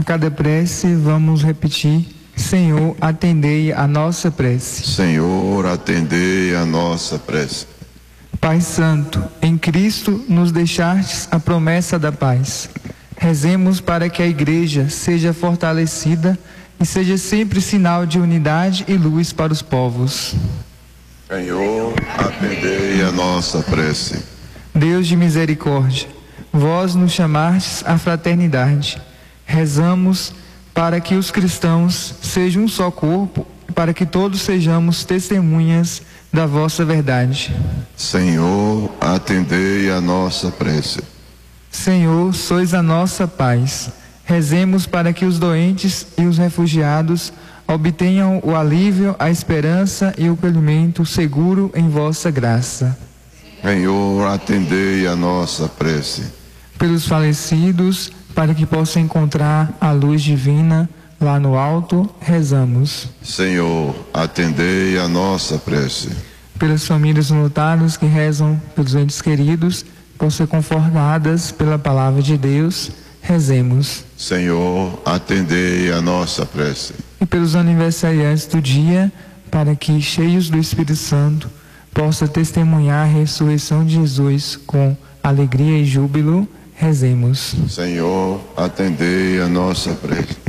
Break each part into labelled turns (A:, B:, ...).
A: cada prece, vamos repetir: Senhor, atendei a nossa prece.
B: Senhor, atendei a nossa prece.
A: Pai Santo, em Cristo nos deixastes a promessa da paz. Rezemos para que a Igreja seja fortalecida e seja sempre sinal de unidade e luz para os povos.
B: Senhor, atendei a nossa prece.
A: Deus de misericórdia, vós nos chamastes à fraternidade. Rezamos para que os cristãos sejam um só corpo, para que todos sejamos testemunhas da vossa verdade.
B: Senhor, atendei a nossa prece.
A: Senhor, sois a nossa paz. Rezemos para que os doentes e os refugiados obtenham o alívio, a esperança e o acolhimento seguro em vossa graça.
B: Senhor, atendei a nossa prece.
A: Pelos falecidos, para que possam encontrar a luz divina lá no alto, rezamos.
B: Senhor, atendei a nossa prece.
A: Pelas famílias lutadas que rezam pelos entes queridos, possam ser confortadas pela palavra de Deus, rezemos.
B: Senhor, atendei a nossa prece.
A: E pelos aniversariantes do dia, para que, cheios do Espírito Santo, possa testemunhar a ressurreição de Jesus com alegria e júbilo, rezemos.
B: Senhor, atendei a nossa prece.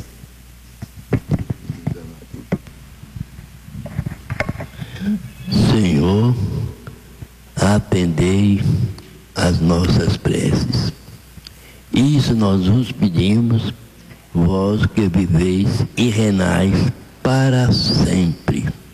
C: Senhor, atendei as nossas preces. Isso nós vos pedimos, vós que viveis e reinais para sempre.